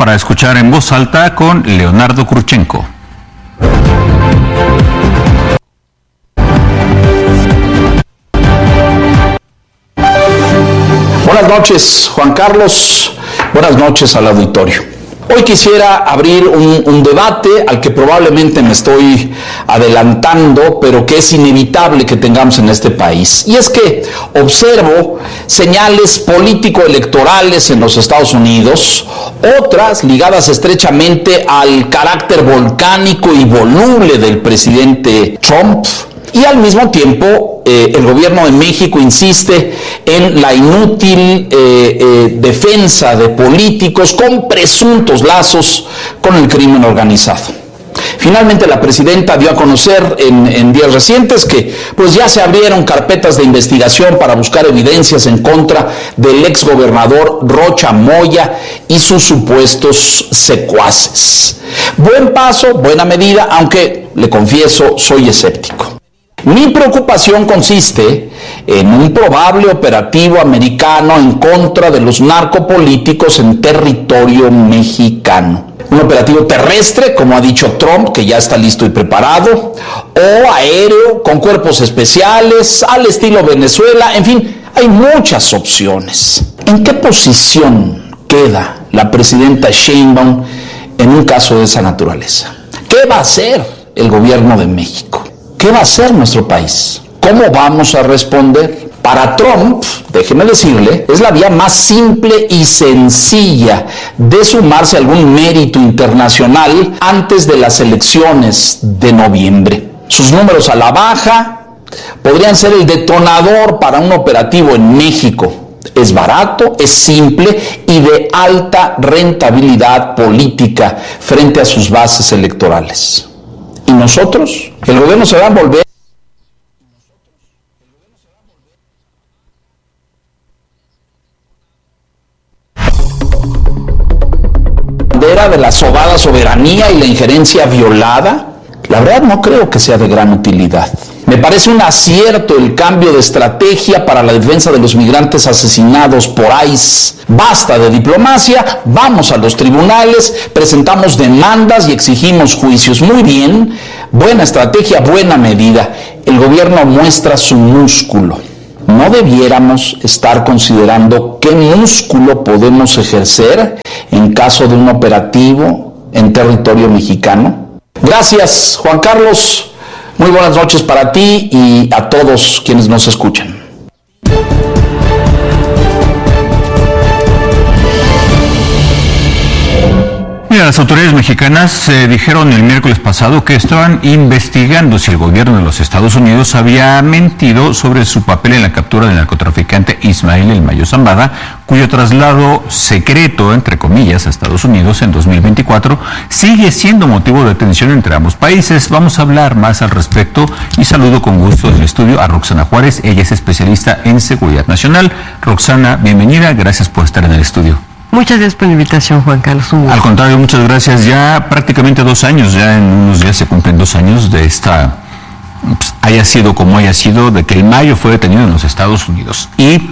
para escuchar en voz alta con Leonardo Kurchenko. Buenas noches, Juan Carlos. Buenas noches al auditorio. Hoy quisiera abrir un debate al que probablemente me estoy adelantando, pero que es inevitable que tengamos en este país. Y es que observo señales político-electorales en los Estados Unidos, otras ligadas estrechamente al carácter volcánico y voluble del presidente Trump. Y al mismo tiempo, el gobierno de México insiste en la inútil defensa de políticos con presuntos lazos con el crimen organizado. Finalmente, la presidenta dio a conocer en días recientes que pues ya se abrieron carpetas de investigación para buscar evidencias en contra del exgobernador Rocha Moya y sus supuestos secuaces. Buen paso, buena medida, aunque le confieso, soy escéptico. Mi preocupación consiste en un probable operativo americano en contra de los narcopolíticos en territorio mexicano. Un operativo terrestre, como ha dicho Trump, que ya está listo y preparado, o aéreo, con cuerpos especiales, al estilo Venezuela, en fin, hay muchas opciones. ¿En qué posición queda la presidenta Sheinbaum en un caso de esa naturaleza? ¿Qué va a hacer el gobierno de México? ¿Qué va a hacer nuestro país? ¿Cómo vamos a responder? Para Trump, déjeme decirle, es la vía más simple y sencilla de sumarse a algún mérito internacional antes de las elecciones de noviembre. Sus números a la baja podrían ser el detonador para un operativo en México. Es barato, es simple y de alta rentabilidad política frente a sus bases electorales. ¿Y nosotros? El gobierno se va a envolver de la sobada soberanía y la injerencia violada. La verdad no creo que sea de gran utilidad. Me parece un acierto el cambio de estrategia para la defensa de los migrantes asesinados por ICE. Basta de diplomacia, vamos a los tribunales, presentamos demandas y exigimos juicios. Muy bien, buena estrategia, buena medida. El gobierno muestra su músculo. ¿No debiéramos estar considerando qué músculo podemos ejercer en caso de un operativo en territorio mexicano? Gracias, Juan Carlos. Muy buenas noches para ti y a todos quienes nos escuchan. Mira, las autoridades mexicanas dijeron el miércoles pasado que estaban investigando si el gobierno de los Estados Unidos había mentido sobre su papel en la captura del narcotraficante Ismael El Mayo Zambada, cuyo traslado secreto, entre comillas, a Estados Unidos en 2024 sigue siendo motivo de tensión entre ambos países. Vamos a hablar más al respecto y saludo con gusto en el estudio a Roxana Juárez. Ella es especialista en seguridad nacional. Roxana, bienvenida, gracias por estar en el estudio. Muchas gracias por la invitación, Juan Carlos. Al contrario, muchas gracias. Ya prácticamente 2 años, ya en unos días se cumplen 2 años de esta, haya sido como haya sido, de que el Mayo fue detenido en los Estados Unidos. Y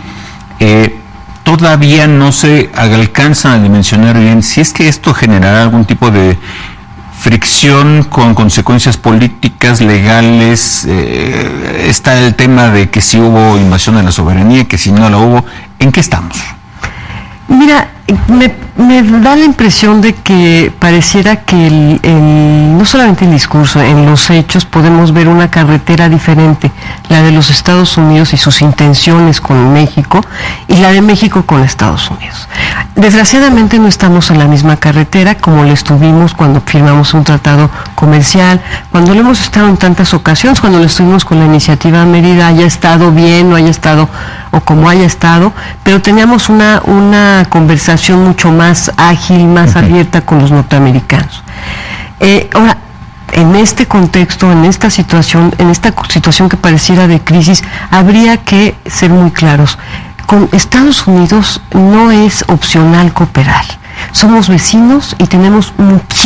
todavía no se alcanza a dimensionar bien si es que esto generará algún tipo de fricción con consecuencias políticas, legales. Está el tema de que si hubo invasión de la soberanía, que si no la hubo. ¿En qué estamos? Mira, me da la impresión de que pareciera que no solamente el discurso, en los hechos podemos ver una carretera diferente, la de los Estados Unidos y sus intenciones con México, y la de México con Estados Unidos. Desgraciadamente no estamos en la misma carretera como lo estuvimos cuando firmamos un tratado comercial, cuando lo hemos estado en tantas ocasiones, cuando lo estuvimos con la iniciativa Mérida, haya estado bien, no haya estado, o como haya estado, pero teníamos una conversación mucho más ágil, más abierta con los norteamericanos. Ahora, en este contexto, en esta situación que pareciera de crisis, habría que ser muy claros. Con Estados Unidos no es opcional cooperar. Somos vecinos y tenemos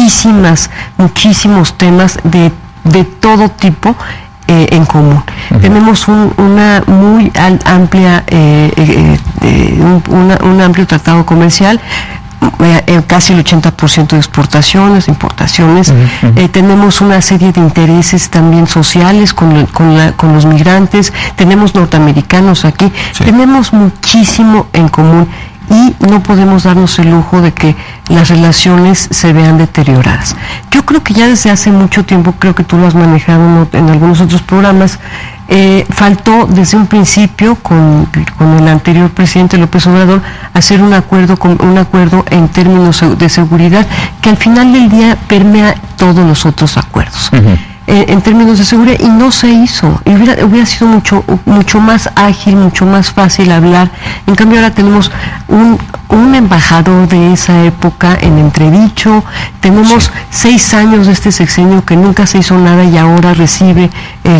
muchísimos temas de todo tipo en común. Tenemos una muy amplia un amplio tratado comercial. casi el 80% de exportaciones, importaciones. Tenemos una serie de intereses también sociales con los migrantes, tenemos norteamericanos aquí, tenemos muchísimo en común y no podemos darnos el lujo de que las relaciones se vean deterioradas. Yo creo que ya desde hace mucho tiempo, creo que tú lo has manejado en algunos otros programas, faltó desde un principio con el anterior presidente López Obrador hacer un acuerdo en términos de seguridad que al final del día permea todos los otros acuerdos. En términos de seguridad, y no se hizo, y hubiera sido mucho más ágil, mucho más fácil hablar. En cambio ahora tenemos un embajador de esa época en entredicho, tenemos 6 años de este sexenio que nunca se hizo nada y ahora recibe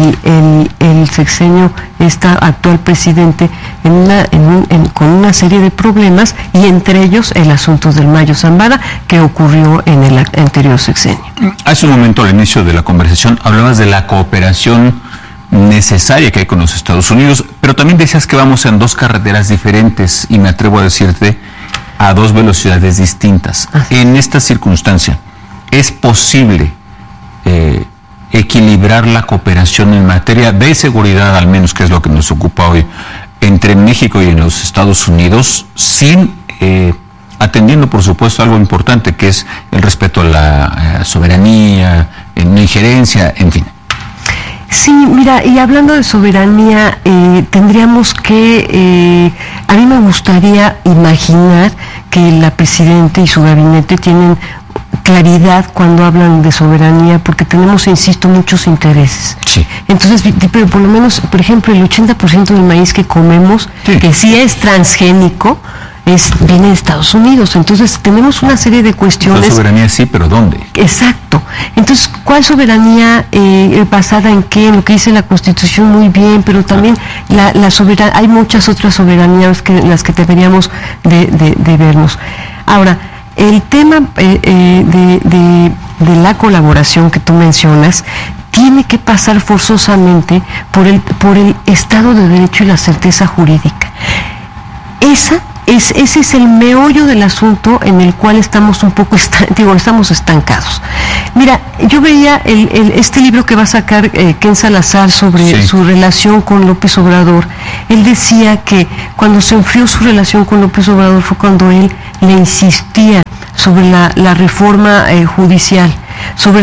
el sexenio actual presidente con una serie de problemas, y entre ellos el asunto del Mayo Zambada que ocurrió en el anterior sexenio. Hace un momento, al inicio de la conversación, hablabas de la cooperación necesaria que hay con los Estados Unidos, pero también decías que vamos en 2 carreteras diferentes, y me atrevo a decirte, a 2 velocidades distintas. En esta circunstancia, ¿es posible equilibrar la cooperación en materia de seguridad, al menos, que es lo que nos ocupa hoy, entre México y en los Estados Unidos, sin atendiendo, por supuesto, algo importante, que es el respeto a la soberanía, no injerencia, en fin? Sí, mira, y hablando de soberanía, tendríamos que, a mí me gustaría imaginar que la Presidenta y su gabinete tienen claridad cuando hablan de soberanía, porque tenemos, insisto, muchos intereses. Sí. Entonces, pero por lo menos, por ejemplo, el 80% del maíz que comemos, que sí es transgénico, viene de Estados Unidos. Entonces tenemos una serie de cuestiones. La soberanía sí, pero ¿dónde? Exacto. Entonces, ¿cuál soberanía basada en qué? En lo que dice la Constitución, muy bien, pero también la soberanía, hay muchas otras soberanías las que deberíamos de vernos. Ahora, el tema de la colaboración que tú mencionas tiene que pasar forzosamente por el Estado de Derecho y la certeza jurídica. Ese es el meollo del asunto en el cual estamos estamos estancados. Mira, yo veía este libro que va a sacar Ken Salazar sobre su relación con López Obrador. Él decía que cuando se enfrió su relación con López Obrador fue cuando él le insistía sobre la reforma judicial, sobre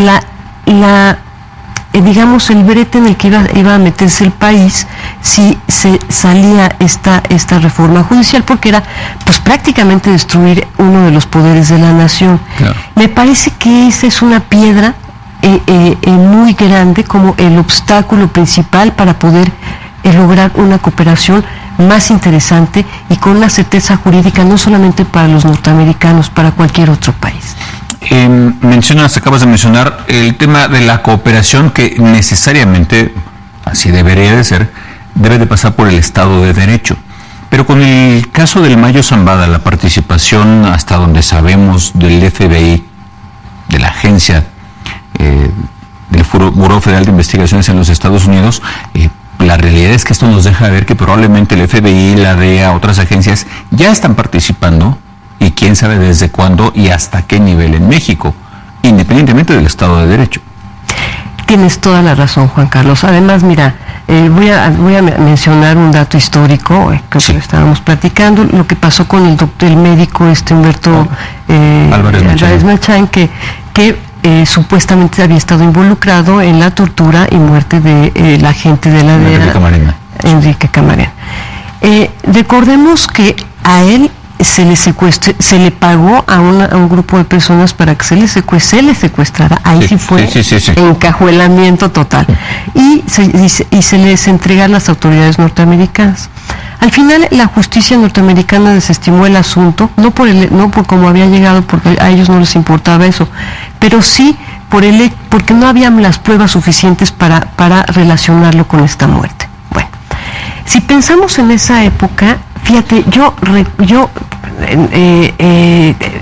digamos, el brete en el que iba a meterse el país si se salía esta reforma judicial, porque era pues prácticamente destruir uno de los poderes de la nación. Claro. Me parece que esa es una piedra muy grande, como el obstáculo principal para poder lograr una cooperación más interesante y con una certeza jurídica no solamente para los norteamericanos, para cualquier otro país. Acabas de mencionar el tema de la cooperación, que necesariamente, así debería de ser, debe de pasar por el Estado de Derecho. Pero con el caso del Mayo Zambada, la participación, hasta donde sabemos, del FBI, de la agencia del Buró Federal de Investigaciones en los Estados Unidos, la realidad es que esto nos deja ver que probablemente el FBI, la DEA, otras agencias ya están participando, y quién sabe desde cuándo y hasta qué nivel en México, independientemente del Estado de Derecho. Tienes toda la razón, Juan Carlos. Además, mira, voy a mencionar un dato histórico, que estábamos platicando, lo que pasó con el médico Humberto Álvarez Machán, que supuestamente había estado involucrado en la tortura y muerte de la agente de la DEA, Enrique Camarena. Recordemos que a él se le pagó a un grupo de personas para que se le secuestrara. Ahí sí fue encajuelamiento total. Y se les entrega a las autoridades norteamericanas. Al final la justicia norteamericana desestimó el asunto, no por cómo había llegado, porque a ellos no les importaba eso, pero sí porque no habían las pruebas suficientes para relacionarlo con esta muerte. Bueno, si pensamos en esa época, fíjate, yo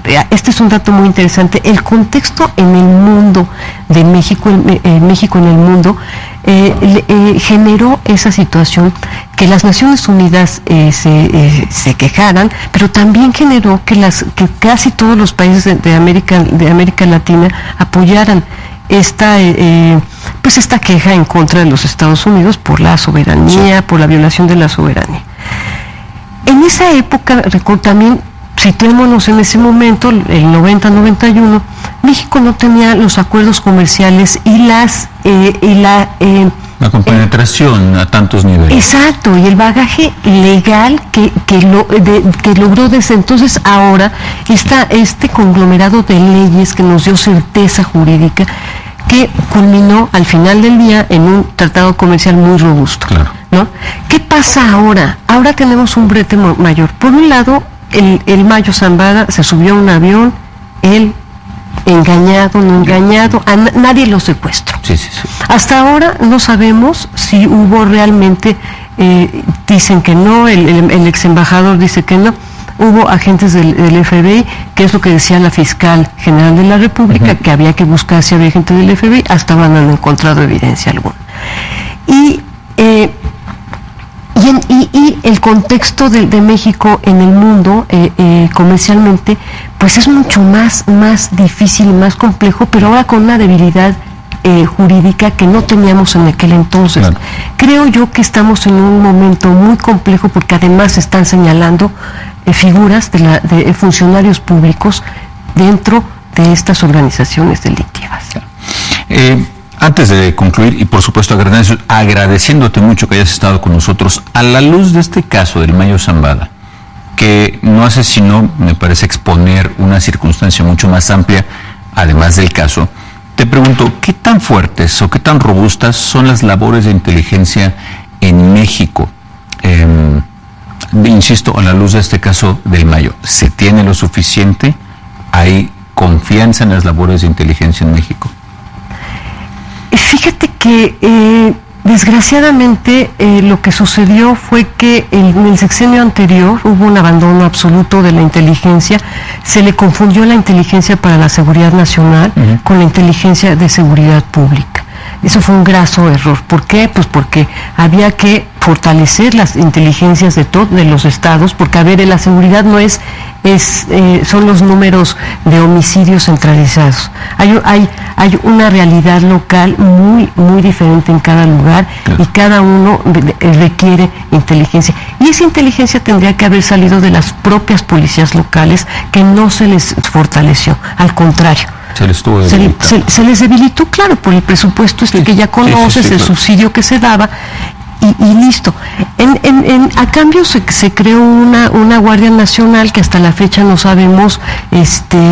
este es un dato muy interesante, el contexto en el mundo de México, México en el mundo, generó esa situación que las Naciones Unidas se quejaran, pero también generó que casi todos los países de América Latina apoyaran esta queja en contra de los Estados Unidos por la soberanía, por la violación de la soberanía. En esa época, también situémonos en ese momento, el 90-91, México no tenía los acuerdos comerciales y la compenetración a tantos niveles. Exacto, y el bagaje legal que logró desde entonces. Ahora este conglomerado de leyes que nos dio certeza jurídica, que culminó al final del día en un tratado comercial muy robusto. Claro. ¿No? ¿Qué pasa ahora? Ahora tenemos un brete mayor. Por un lado, el Mayo Zambada se subió a un avión, él engañado, no engañado, nadie lo secuestró. Sí. Hasta ahora no sabemos si hubo realmente, dicen que no, el ex embajador dice que no, hubo agentes del FBI, que es lo que decía la fiscal general de la República, que había que buscar si había gente del FBI, hasta ahora no han encontrado evidencia alguna. Y el contexto de México en el mundo comercialmente, pues es mucho más difícil y más complejo, pero ahora con una debilidad jurídica que no teníamos en aquel entonces. Claro. Creo yo que estamos en un momento muy complejo, porque además se están señalando figuras de funcionarios públicos dentro de estas organizaciones delictivas. Antes de concluir, y por supuesto agradeciéndote mucho que hayas estado con nosotros, a la luz de este caso del Mayo Zambada, que no hace sino, me parece, exponer una circunstancia mucho más amplia, además del caso, te pregunto, ¿qué tan fuertes o qué tan robustas son las labores de inteligencia en México? Insisto, a la luz de este caso del Mayo, ¿se tiene lo suficiente? ¿Hay confianza en las labores de inteligencia en México? Fíjate que desgraciadamente lo que sucedió fue que en el sexenio anterior hubo un abandono absoluto de la inteligencia. Se le confundió la inteligencia para la seguridad nacional con la inteligencia de seguridad pública. Eso fue un graso error. ¿Por qué? Pues porque había que fortalecer las inteligencias de los estados, porque, a ver, la seguridad no son los números de homicidios centralizados. Hay una realidad local muy diferente en cada lugar, y cada uno requiere inteligencia. Y esa inteligencia tendría que haber salido de las propias policías locales, que no se les fortaleció, al contrario. Se les debilitó, claro, por el presupuesto que ya conoces, el subsidio que se daba, y listo. A cambio se creó una Guardia Nacional que hasta la fecha no sabemos